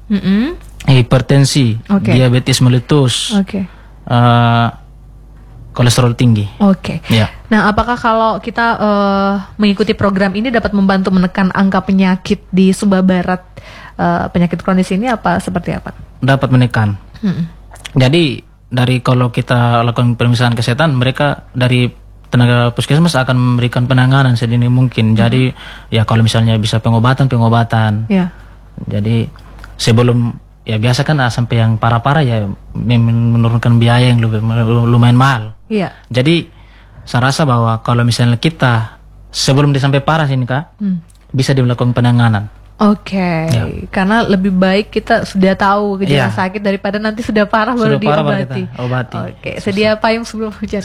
hipertensi, diabetes meletus, kolesterol tinggi. Ya. Nah, apakah kalau kita mengikuti program ini dapat membantu menekan angka penyakit di Sumba Barat, penyakit kronis ini apa seperti apa? Dapat menekan. Jadi dari kalau kita lakukan pemeriksaan kesehatan, mereka dari tenaga puskesmas akan memberikan penanganan sedini mungkin. Jadi ya kalau misalnya bisa pengobatan. Jadi sebelum ya biasa kan sampai yang parah-parah ya menurunkan biaya yang lumayan mahal. Jadi saya rasa bahwa kalau misalnya kita sebelum dia sampai parah sini Kak, bisa dilakukan penanganan. Karena lebih baik kita sudah tahu gejala sakit daripada nanti sudah parah baru diobati. Sedia payung sebelum hujan.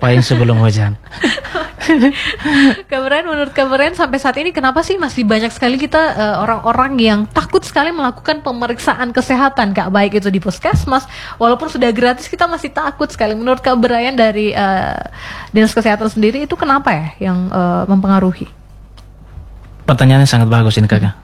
Kak Brian, menurut Kak Brian sampai saat ini kenapa sih masih banyak sekali kita orang-orang yang takut sekali melakukan pemeriksaan kesehatan Kak, baik itu di puskesmas walaupun sudah gratis kita masih takut sekali. Menurut Kak Brian dari Dinas Kesehatan sendiri itu kenapa ya yang mempengaruhi? Pertanyaannya sangat bagus ini Kakak.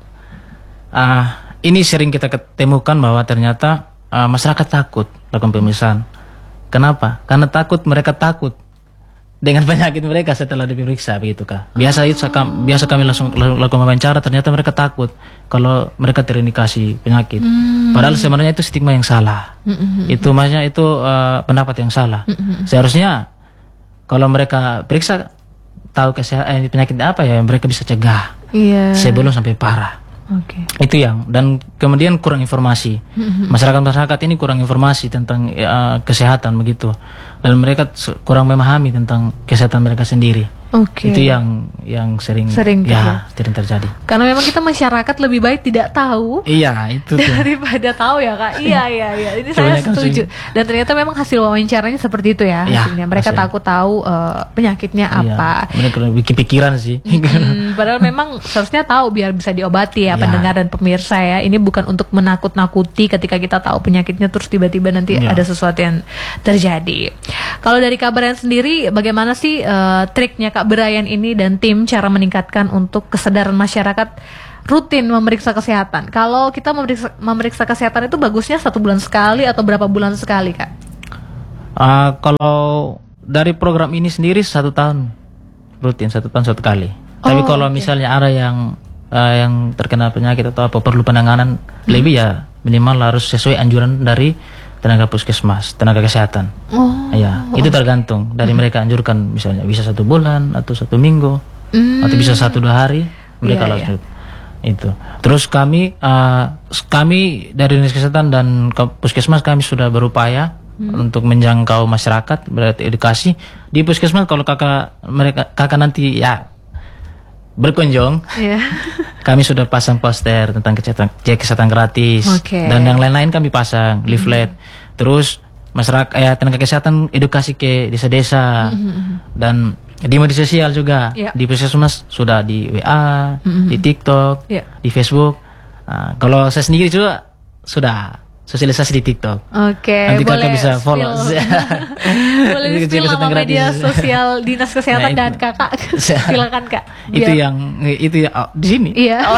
Ini sering kita ketemukan bahwa ternyata masyarakat takut lakukan pemeriksaan. Kenapa? Karena mereka takut dengan penyakit mereka setelah diperiksa begitu Kak. Biasa kami langsung lakukan wawancara, ternyata mereka takut kalau mereka terindikasi penyakit. Padahal sebenarnya itu stigma yang salah. Itu maksudnya itu pendapat yang salah. Seharusnya kalau mereka periksa tahu penyakitnya apa ya mereka bisa cegah sebelum sampai parah. Itu yang, dan kemudian kurang informasi. Masyarakat ini kurang informasi tentang kesehatan begitu, dan mereka kurang memahami tentang kesehatan mereka sendiri. Itu yang sering terjadi. Karena memang kita masyarakat lebih baik tidak tahu itu daripada tahu ya Kak. Ini saya setuju. Dan ternyata memang hasil wawancaranya seperti itu ya hasilnya. Mereka takut tahu penyakitnya apa. Mereka bikin pikiran sih. Padahal memang seharusnya tahu biar bisa diobati ya pendengar dan pemirsa ya. Ini bukan untuk menakut-nakuti ketika kita tahu penyakitnya terus tiba-tiba nanti ada sesuatu yang terjadi. Kalau dari Kak Brian sendiri bagaimana sih triknya Kak Brian ini dan tim cara meningkatkan untuk kesadaran masyarakat rutin memeriksa kesehatan? Kalau kita memeriksa kesehatan itu bagusnya 1 bulan sekali atau berapa bulan sekali Kak? Kalau dari program ini sendiri 1 tahun rutin, 1 tahun 1 kali. Tapi kalau misalnya ada yang terkena penyakit atau apa perlu penanganan lebih ya minimal harus sesuai anjuran dari tenaga puskesmas, tenaga kesehatan. Itu tergantung dari mereka anjurkan, misalnya bisa 1 bulan atau 1 minggu atau bisa 1-2 hari mereka langsung itu. Terus kami dari Dinas Kesehatan dan puskesmas kami sudah berupaya untuk menjangkau masyarakat, berarti edukasi di puskesmas. Kalau kakak nanti ya berkunjung, kami sudah pasang poster tentang cek kesehatan gratis dan yang lain-lain kami pasang leaflet. Terus masyarakat tenaga kesehatan edukasi ke desa-desa dan di media sosial juga. Di puskesmas sudah di WA, di TikTok, di Facebook. Kalau saya sendiri juga sudah sosialisasi di TikTok. Nanti kakak bisa follow. Boleh di-spill nama media sosial Dinas Kesehatan dan kakak. Silakan Kak. Itu di sini.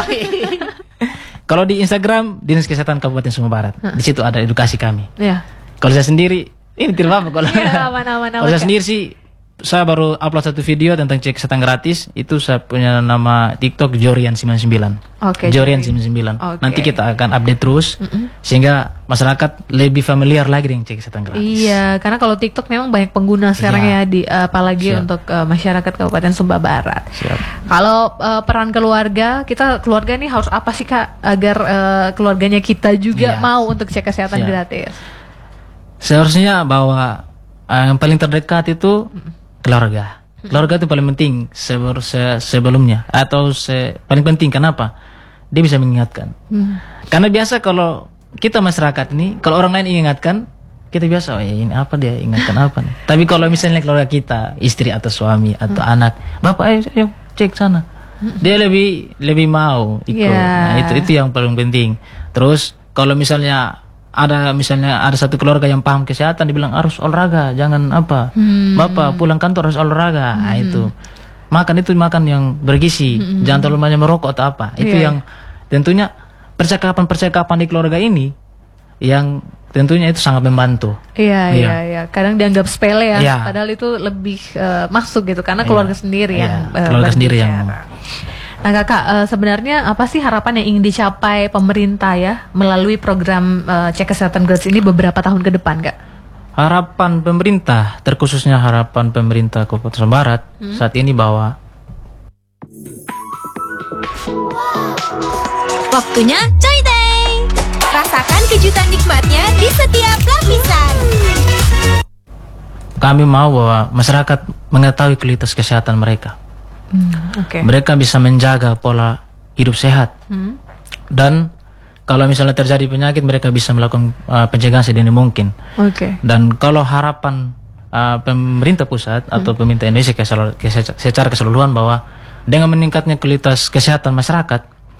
Kalau di Instagram Dinas Kesehatan Kabupaten Sumba Barat, di situ ada edukasi kami. Kalau saya sendiri ini tidak apa-apa. Kalau saya sendiri sih, saya baru upload 1 video tentang cek kesehatan gratis. Itu saya punya nama TikTok Jorian99. Jorian99. Nanti kita akan update terus sehingga masyarakat lebih familiar lagi dengan cek kesehatan gratis. Karena kalau TikTok memang banyak pengguna sekarang apalagi untuk masyarakat Kabupaten Sumba Barat. Kalau peran keluarga ini harus apa sih Kak agar keluarganya kita juga mau untuk cek kesehatan gratis? Seharusnya bahwa yang paling terdekat itu keluarga. Keluarga itu paling penting sebelumnya atau paling penting. Kenapa? Dia bisa mengingatkan. Karena biasa kalau kita masyarakat ini, kalau orang lain ingatkan, kita biasa ini apa dia ingatkan apa nih. Tapi kalau misalnya keluarga kita, istri atau suami atau anak, bapak ayo cek sana, dia lebih mau ikut. Nah, itu yang paling penting. Terus kalau misalnya ada satu keluarga yang paham kesehatan, dibilang harus olahraga, jangan apa, bapak pulang kantor harus olahraga. Nah, itu makan yang bergizi, jangan terlalu banyak merokok atau apa. Itu yang tentunya percakapan-percakapan di keluarga ini yang tentunya itu sangat membantu. Iya. Kadang dianggap sepele ya, Iya. padahal itu lebih masuk gitu karena keluarga sendiri yang keluarga sendiri yang. Nah kakak, sebenarnya apa sih harapan yang ingin dicapai pemerintah ya melalui program cek kesehatan gratis ini beberapa tahun ke depan, kak? Harapan pemerintah, terkhususnya harapan pemerintah Kabupaten Barat saat ini bahwa Waktunya Chai Day. Rasakan kejutan nikmatnya di setiap lapisan. kami mau bahwa masyarakat mengetahui kualitas kesehatan mereka. Oke. Mereka bisa menjaga pola hidup sehat. Dan kalau misalnya terjadi penyakit, mereka bisa melakukan pencegahan sedini mungkin. Oke. Dan kalau harapan pemerintah pusat atau pemerintah Indonesia secara keseluruhan bahwa dengan meningkatnya kualitas kesehatan masyarakat,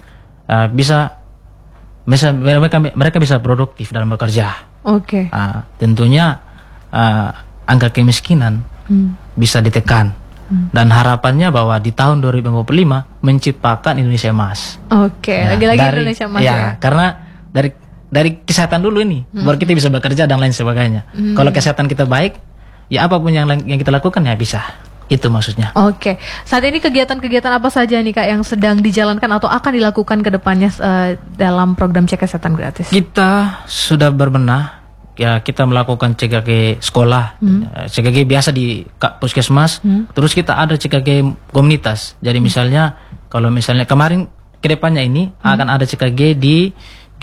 mereka bisa produktif dalam bekerja. Oke. Tentunya angka kemiskinan bisa ditekan. Dan harapannya bahwa di tahun 2055 menciptakan Indonesia Emas. Oke. Lagi-lagi Indonesia Emas ya. Karena dari kesehatan dulu ini, baru kita bisa bekerja dan lain sebagainya. Kalau kesehatan kita baik, ya apapun yang kita lakukan ya bisa. Itu maksudnya. Oke. Saat ini kegiatan-kegiatan apa saja nih kak yang sedang dijalankan atau akan dilakukan ke depannya dalam program cek kesehatan gratis? Kita sudah berbenah. Ya, kita melakukan CKG sekolah, CKG biasa di puskesmas, terus kita ada CKG komunitas. Jadi misalnya, kalau misalnya kemarin kedepannya ini akan ada CKG di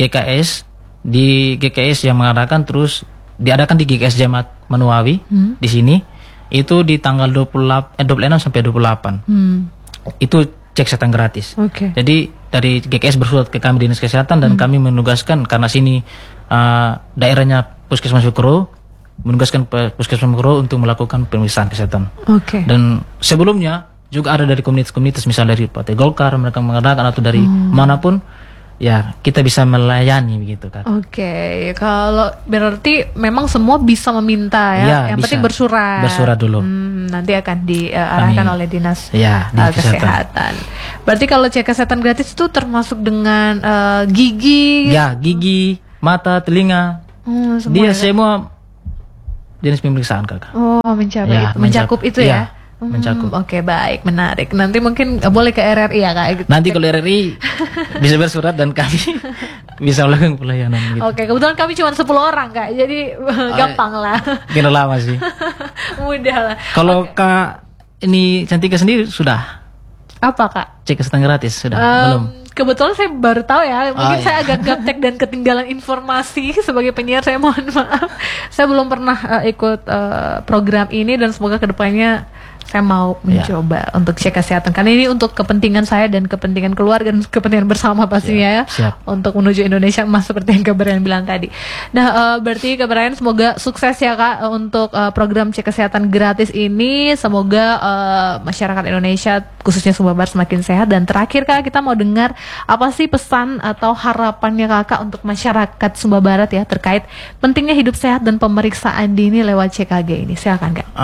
GKS yang mengadakan, terus diadakan di GKS Jemaat Manuawi di sini, itu di tanggal 26 sampai 28. Itu cek kesehatan gratis. Oke. Jadi dari GKS bersurat ke kami Dinas Kesehatan dan kami menugaskan karena sini daerahnya Puskesmas Mikro, menugaskan Puskesmas Mikro untuk melakukan pemeriksaan kesehatan. Oke. Dan sebelumnya juga ada dari komunitas-komunitas, misalnya dari Partai Golkar mereka mengadakan atau dari manapun, ya kita bisa melayani begitu kan. Oke, kalau berarti memang semua bisa meminta ya, Ya, yang bisa. penting bersurat. Bersurat dulu. Nanti akan diarahkan Kami- oleh dinas Ya, Dinas kesehatan. Berarti kalau cek kesehatan gratis itu termasuk dengan gigi. Ya, gigi, mata, telinga, Semua dia ya? semua jenis pemeriksaan kakak. Oh, mencapai Ya, itu, mencakup itu ya. mencakup. Oke, baik, menarik. Nanti mungkin boleh ke RRI ya kak. Gitu. Nanti kalau RRI bisa bersurat dan kami bisa melakukan pelayanan gitu. Oke, kebetulan kami cuma 10 orang kak, jadi gampang lah, Kira lama sih. mudah lah. Kalau Kak ini Cantika sendiri sudah Apa kak? cek kesehatan gratis sudah belum? Kebetulan saya baru tahu ya, mungkin iya. saya agak gaptek dan ketinggalan informasi sebagai penyiar, saya mohon maaf. Saya belum pernah ikut program ini dan semoga kedepannya saya mau mencoba untuk cek kesehatan karena ini untuk kepentingan saya dan kepentingan keluarga dan kepentingan bersama pastinya ya, siap. untuk menuju Indonesia Emas seperti yang Kak Brian bilang tadi. Nah, berarti Kak Brian semoga sukses ya Kak untuk program cek kesehatan gratis ini. Semoga masyarakat Indonesia khususnya Sumba Barat semakin sehat. Dan terakhir Kak, kita mau dengar apa sih pesan atau harapannya Kakak untuk masyarakat Sumba Barat ya terkait pentingnya hidup sehat dan pemeriksaan dini lewat CKG ini. Silakan Kak.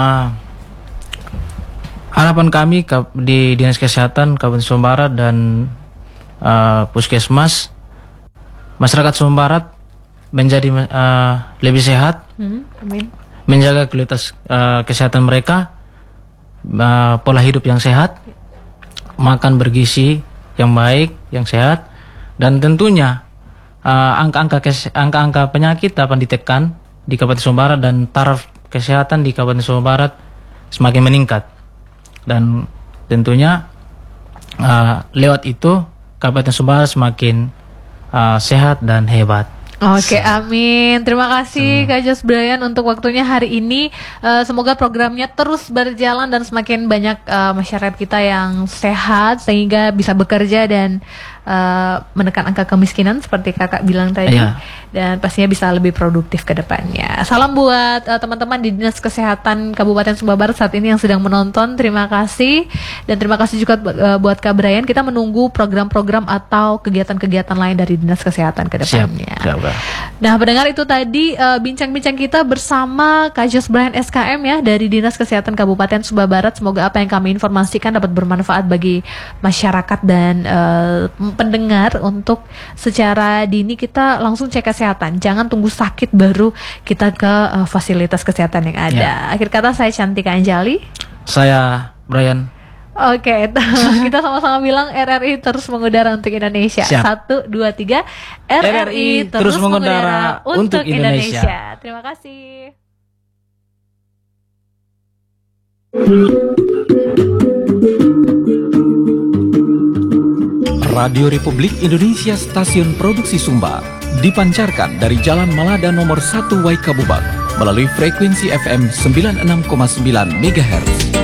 Harapan kami di Dinas Kesehatan Kabupaten Sumba Barat dan Puskesmas, masyarakat Sumba Barat menjadi lebih sehat, Amin. menjaga kualitas kesehatan mereka, pola hidup yang sehat, makan bergizi yang baik, yang sehat, dan tentunya angka-angka penyakit dapat ditekan di Kabupaten Sumba Barat dan taraf kesehatan di Kabupaten Sumba Barat semakin meningkat. Dan tentunya lewat itu Kabupaten Sumba Barat semakin sehat dan hebat. Oke, amin. Terima kasih Kak Jos Brian untuk waktunya hari ini. Semoga programnya terus berjalan dan semakin banyak masyarakat kita yang sehat sehingga bisa bekerja dan menekan angka kemiskinan seperti kakak bilang tadi. Iya. Dan pastinya bisa lebih produktif ke depannya. Salam buat teman-teman di Dinas Kesehatan Kabupaten Sumba Barat saat ini yang sedang menonton. Terima kasih. Dan terima kasih juga buat Kak Brian. Kita menunggu program-program atau kegiatan-kegiatan lain dari Dinas Kesehatan ke depannya. Siap. Nah, pendengar, itu tadi bincang-bincang kita bersama Kak Jos Brian SKM ya dari Dinas Kesehatan Kabupaten Sumba Barat. Semoga apa yang kami informasikan dapat bermanfaat bagi masyarakat dan pendengar untuk secara dini kita langsung cek kesehatan. Jangan tunggu sakit baru kita ke fasilitas kesehatan yang ada. Akhir kata, saya Cantika Anjali. Saya Brian. Oke, kita sama-sama bilang RRI terus mengudara untuk Indonesia. Siap. 1, 2, 3. RRI terus mengudara untuk Indonesia. Terima kasih. Radio Republik Indonesia Stasiun Produksi Sumbar dipancarkan dari Jalan Malada nomor 1 Waikabubak melalui frekuensi FM 96,9 MHz.